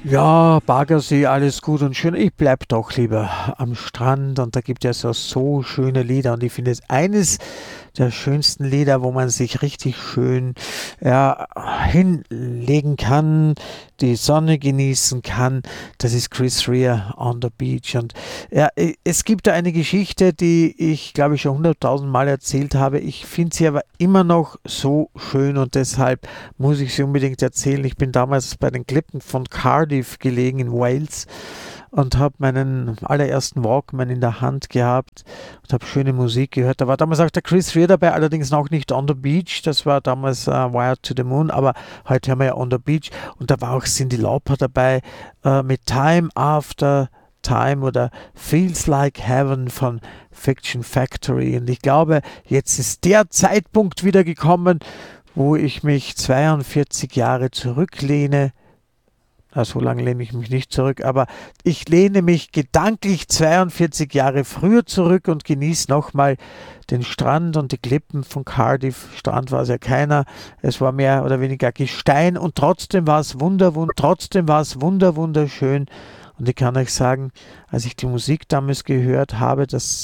Ja, Baggersee, alles gut und schön. Ich bleib doch lieber am Strand und da gibt es ja so schöne Lieder und ich finde es eines der schönsten Lieder, wo man sich richtig schön ja, hinlegen kann, die Sonne genießen kann. Das ist Chris Rea on the Beach. Und ja, es gibt da eine Geschichte, die ich glaube ich schon 100.000 Mal erzählt habe. Ich finde sie aber immer noch so schön und deshalb muss ich sie unbedingt erzählen. Ich bin damals bei den Klippen von Cardiff gelegen in Wales und habe meinen allerersten Walkman in der Hand gehabt und habe schöne Musik gehört. Da war damals auch der Chris Rea dabei, allerdings noch nicht On the Beach. Das war damals Wired to the Moon, aber heute haben wir ja On the Beach. Und da war auch Cyndi Lauper dabei mit Time After Time oder Feels Like Heaven von Fiction Factory. Und ich glaube, jetzt ist der Zeitpunkt wieder gekommen, wo ich mich 42 Jahre zurücklehne. So lange lehne ich mich nicht zurück, aber ich lehne mich gedanklich 42 Jahre früher zurück und genieße nochmal den Strand und die Klippen von Cardiff. Strand war es ja keiner, es war mehr oder weniger Gestein und trotzdem war es wunderschön. Und ich kann euch sagen, als ich die Musik damals gehört habe, das